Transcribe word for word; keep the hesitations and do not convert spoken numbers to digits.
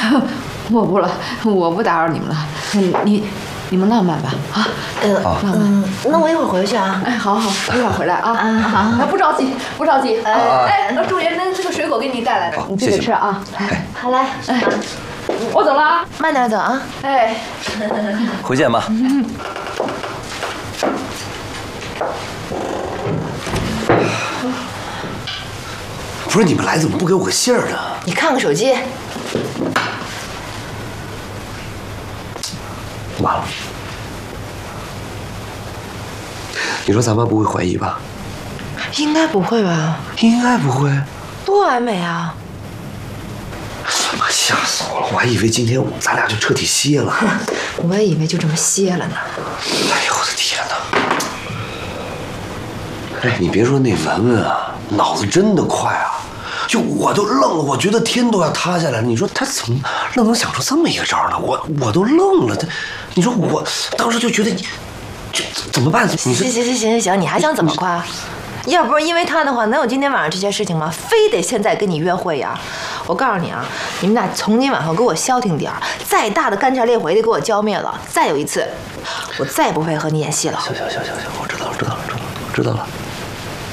我不了，我不打扰你们了。你你们浪漫吧啊？ 嗯嗯，那我一会儿回去啊。 哎，好好，一会儿回来啊。 嗯好， 不着急，不着急。哎，哎，祝爷，那这个水果给你带来的，你记得吃啊。 好嘞，哎， 我走了啊， 慢点走啊。 哎， 回见吧。 不是你们来怎么不给我个信儿呢？ 你看看手机。 完了。你说咱妈不会怀疑吧？ 应该不会吧？ 应该不会。 多完美啊！ 妈，吓死我了！我还以为今天咱俩就彻底歇了。 我也以为就这么歇了呢。 哎呦我的天哪！哎，你别说那文文啊，脑子真的快啊！就我都愣了，我觉得天都要塌下来了。你说他怎么愣能想出这么一个招呢？我我都愣了。他，你说我当时就觉得，就怎么办？你行行行行行行，你还想怎么夸？要不是因为他的话，能有今天晚上这些事情吗？非得现在跟你约会呀？我告诉你啊，你们俩从今往后给我消停点儿，再大的干柴烈火也得给我浇灭了。再有一次，我再也不会和你演戏了。 行行行行行，我知道了，知道了，知道了，我知道了。